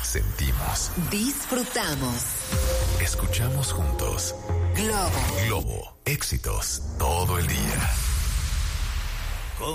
sentimos, disfrutamos, escuchamos juntos. Globo. Globo, éxitos todo el día.